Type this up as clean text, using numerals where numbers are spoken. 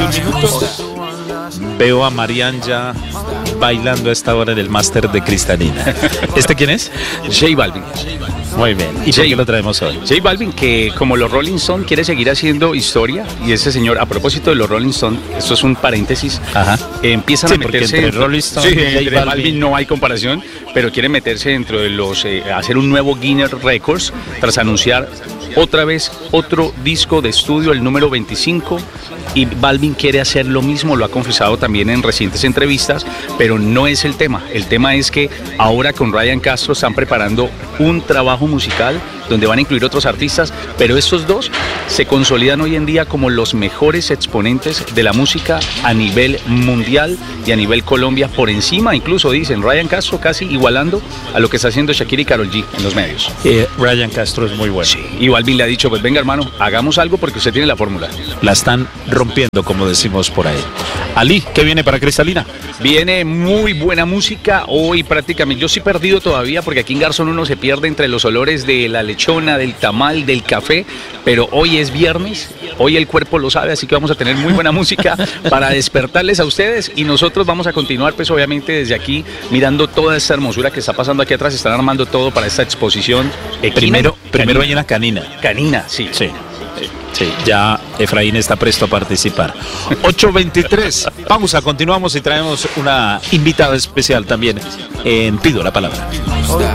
Veo a Marianja bailando a esta hora en el máster de Cristalina. ¿Este quién es? J Balvin. Muy bien. ¿Y por qué lo traemos hoy? J Balvin, que como los Rolling Stones quiere seguir haciendo historia, y ese señor, a propósito de los Rolling Stones, esto es un paréntesis, empiezan a meterse entre Rolling Stones y entre J Balvin no hay comparación, pero quiere meterse dentro de los, hacer un nuevo Guinness Records, tras anunciar otra vez otro disco de estudio, el número 25, y Balvin quiere hacer lo mismo, lo ha confesado también en recientes entrevistas, pero no es el tema. El tema es que ahora con Ryan Castro están preparando un trabajo musical donde van a incluir otros artistas, pero estos dos se consolidan hoy en día como los mejores exponentes de la música a nivel mundial y a nivel Colombia, por encima, incluso dicen, Ryan Castro casi igualando a lo que está haciendo Shakira y Karol G en los medios. Ryan Castro es muy bueno. Sí, y Balvin le ha dicho, pues venga hermano, hagamos algo porque usted tiene la fórmula. La están rompiendo, como decimos por ahí. Ali, ¿qué viene para Cristalina? Viene muy buena música hoy prácticamente. Yo sí perdido todavía porque aquí en Garzón uno se pierde entre los olores de la lechona, del tamal, del café, pero hoy es viernes, hoy el cuerpo lo sabe, así que vamos a tener muy buena música para despertarles a ustedes, y nosotros vamos a continuar pues obviamente desde aquí mirando toda esta hermosura que está pasando aquí atrás. Están armando todo para esta exposición. Primero hay una canina. Canina, sí. Sí, ya Efraín está presto a participar. 8:23, pausa, continuamos y traemos una invitada especial también en Pido la Palabra.